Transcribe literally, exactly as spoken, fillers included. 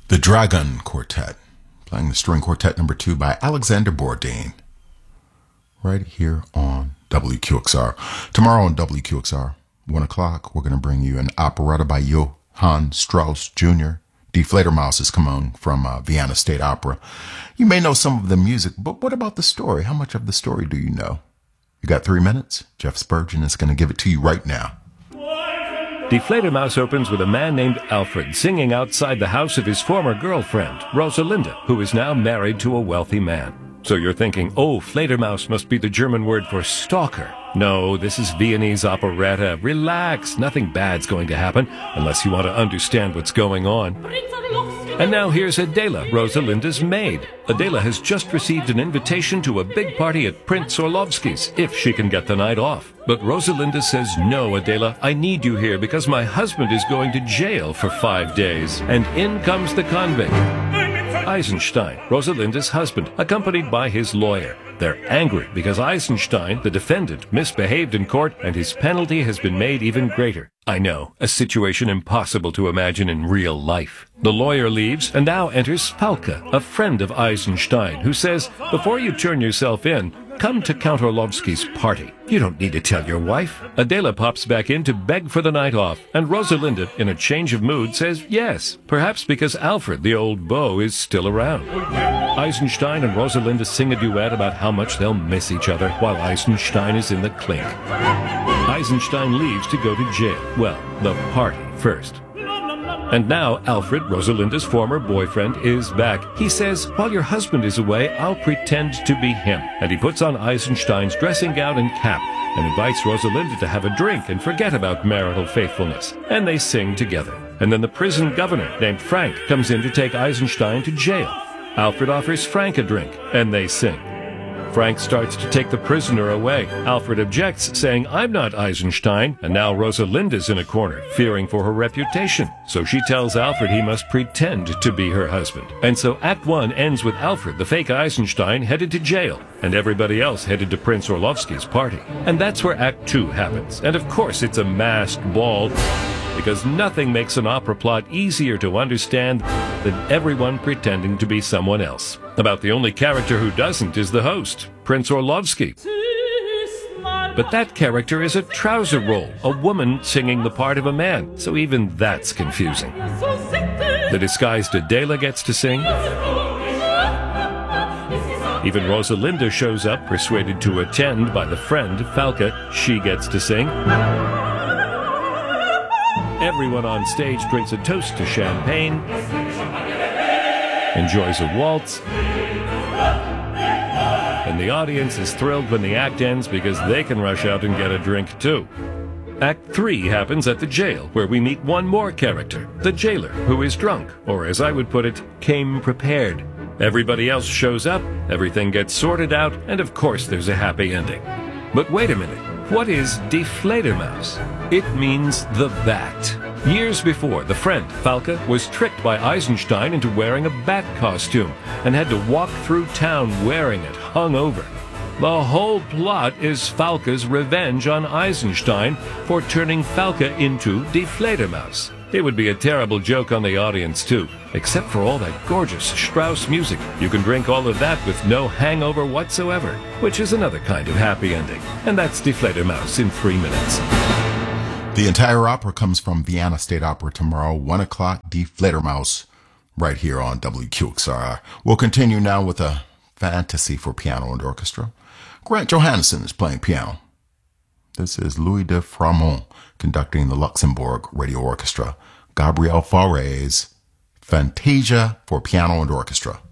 The Dragon Quartet, playing the string quartet number two by Alexander Bourdain, right here on W Q X R. Tomorrow on W Q X R, one o'clock, we're going to bring you an operetta by Johann Strauss Junior Die Fledermaus is coming from uh, Vienna State Opera. You may know some of the music, but what about the story? How much of the story do you know? You got three minutes? Jeff Spurgeon is going to give it to you right now. Die Fledermaus opens with a man named Alfred singing outside the house of his former girlfriend, Rosalinda, who is now married to a wealthy man. So you're thinking, oh, Fledermaus must be the German word for stalker. No, this is Viennese operetta. Relax, nothing bad's going to happen, unless you want to understand what's going on. And now here's Adela, Rosalinda's maid. Adela has just received an invitation to a big party at Prince Orlovsky's, if she can get the night off. But Rosalinda says, no, Adela, I need you here because my husband is going to jail for five days. And in comes the convict, Eisenstein, Rosalinda's husband, accompanied by his lawyer. They're angry because Eisenstein, the defendant, misbehaved in court and his penalty has been made even greater. I know, a situation impossible to imagine in real life. The lawyer leaves, and now enters Falke, a friend of Eisenstein, who says, before you turn yourself in, come to Count Orlovsky's party. You don't need to tell your wife. Adela pops back in to beg for the night off, and Rosalinda, in a change of mood, says yes, perhaps because Alfred, the old beau, is still around. Eisenstein and Rosalinda sing a duet about how much they'll miss each other while Eisenstein is in the clink. Eisenstein leaves to go to jail. Well, the party first. And now Alfred, Rosalinda's former boyfriend, is back. He says, while your husband is away, I'll pretend to be him. And he puts on Eisenstein's dressing gown and cap and invites Rosalinda to have a drink and forget about marital faithfulness. And they sing together. And then the prison governor, named Frank, comes in to take Eisenstein to jail. Alfred offers Frank a drink, and they sing. Frank starts to take the prisoner away. Alfred objects, saying, I'm not Eisenstein. And now Rosalinda's in a corner, fearing for her reputation. So she tells Alfred he must pretend to be her husband. And so Act One ends with Alfred, the fake Eisenstein, headed to jail, and everybody else headed to Prince Orlovsky's party. And that's where Act Two happens. And of course it's a masked ball, because nothing makes an opera plot easier to understand than everyone pretending to be someone else. About the only character who doesn't is the host, Prince Orlovsky. But that character is a trouser role, a woman singing the part of a man, so even that's confusing. The disguised Adela gets to sing. Even Rosalinda shows up, persuaded to attend by the friend, Falke. She gets to sing. Everyone on stage drinks a toast to champagne, enjoys a waltz, and the audience is thrilled when the act ends because they can rush out and get a drink too. Act three happens at the jail, where we meet one more character, the jailer, who is drunk, or as I would put it, came prepared. Everybody else shows up, everything gets sorted out, and of course there's a happy ending. But wait a minute. What is Die Fledermaus? It means the bat. Years before, the friend, Falke, was tricked by Eisenstein into wearing a bat costume and had to walk through town wearing it, hung over. The whole plot is Falke's revenge on Eisenstein for turning Falke into Die Fledermaus. It would be a terrible joke on the audience, too. Except for all that gorgeous Strauss music. You can drink all of that with no hangover whatsoever, which is another kind of happy ending. And that's Die Fledermaus in three minutes. The entire opera comes from Vienna State Opera tomorrow, one o'clock, Die Fledermaus, right here on W Q X R. We'll continue now with a fantasy for piano and orchestra. Grant Johansson is playing piano. This is Louis de Framont conducting the Luxembourg Radio Orchestra. Gabriel Fauré, Fantasia for piano and orchestra.